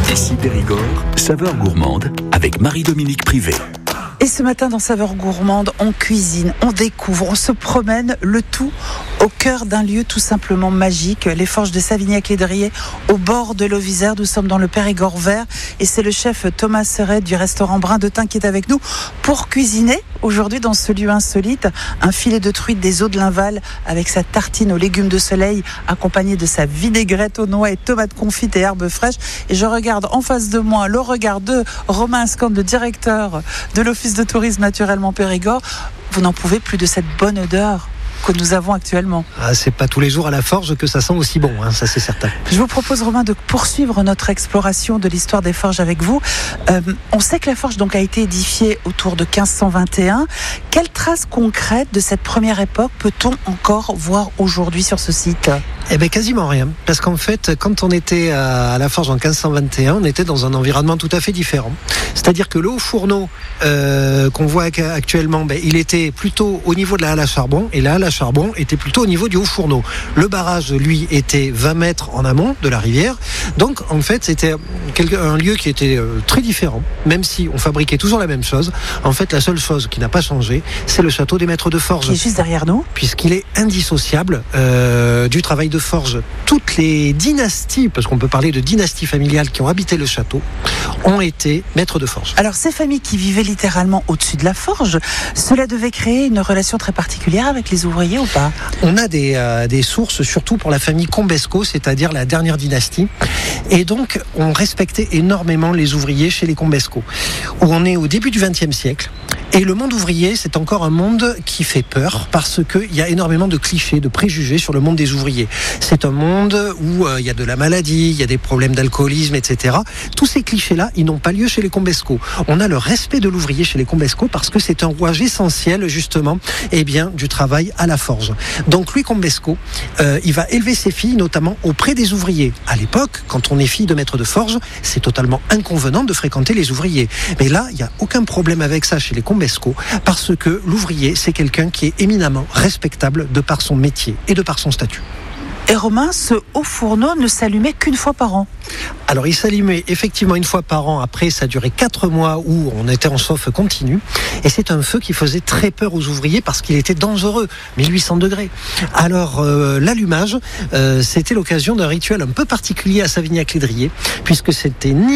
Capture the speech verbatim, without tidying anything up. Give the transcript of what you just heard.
Ici Périgord, saveur gourmande avec Marie-Dominique Privé. Et ce matin dans Saveurs Gourmandes, on cuisine, on découvre, on se promène, le tout au cœur d'un lieu tout simplement magique, les Forges de Savignac-les-Driers, au bord de l'eau Isère. Nous sommes dans le Périgord vert et c'est le chef Thomas Serret du restaurant Brin de Thym qui est avec nous pour cuisiner aujourd'hui dans ce lieu insolite un filet de truite des eaux de Linval avec sa tartine aux légumes de soleil accompagnée de sa vinaigrette aux noix et tomates confites et herbes fraîches. Et je regarde en face de moi le regard de Romain Ascande, le directeur de l'Office de tourisme naturellement Périgord. Vous n'en pouvez plus de cette bonne odeur que nous avons actuellement. Ah, c'est pas tous les jours à la forge que ça sent aussi bon, hein, ça c'est certain. Je vous propose, Romain, de poursuivre notre exploration de l'histoire des forges avec vous. Euh, on sait que la forge donc a été édifiée autour de quinze cent vingt et un. Quelles traces concrètes de cette première époque peut-on encore voir aujourd'hui sur ce site ? Eh bien, quasiment rien. Parce qu'en fait, quand on était à la forge en quinze cent vingt et un, on était dans un environnement tout à fait différent. C'est-à-dire que le haut fourneau euh, qu'on voit actuellement, ben, il était plutôt au niveau de la halle à charbon, et la halle à charbon était plutôt au niveau du haut fourneau. Le barrage, lui, était vingt mètres en amont de la rivière. Donc, en fait, c'était un lieu qui était très différent, même si on fabriquait toujours la même chose. En fait, la seule chose qui n'a pas changé, c'est le château des maîtres de forge. Qui est juste derrière nous. Puisqu'il est indissociable euh, du travail de de forge. Toutes les dynasties, parce qu'on peut parler de dynasties familiales qui ont habité le château, ont été maîtres de forge. Alors ces familles qui vivaient littéralement au-dessus de la forge, cela devait créer une relation très particulière avec les ouvriers ou pas ? On a des, euh, des sources, surtout pour la famille Combesco, c'est-à-dire la dernière dynastie. Et donc, on respectait énormément les ouvriers chez les Combesco, où on est au début du vingtième siècle. Et le monde ouvrier, c'est encore un monde qui fait peur parce qu'il y a énormément de clichés, de préjugés sur le monde des ouvriers. C'est un monde où euh, il y a de la maladie, il y a des problèmes d'alcoolisme, et cetera. Tous ces clichés-là, ils n'ont pas lieu chez les Combesco. On a le respect de l'ouvrier chez les Combesco parce que c'est un rouage essentiel, justement, eh bien, du travail à la forge. Donc, Louis Combesco, euh, il va élever ses filles, notamment auprès des ouvriers. À l'époque, quand on est fille de maître de forge, c'est totalement inconvenant de fréquenter les ouvriers. Mais là, il n'y a aucun problème avec ça chez les Combesco. Parce que l'ouvrier, c'est quelqu'un qui est éminemment respectable de par son métier et de par son statut. Et Romain, ce haut fourneau ne s'allumait qu'une fois par an. Alors, il s'allumait effectivement une fois par an. Après, ça durait quatre mois où on était en chauffe continue. Et c'est un feu qui faisait très peur aux ouvriers parce qu'il était dangereux, mille huit cents degrés. Alors, euh, l'allumage, euh, c'était l'occasion d'un rituel un peu particulier à Savignac-les-Driers, puisque c'était ni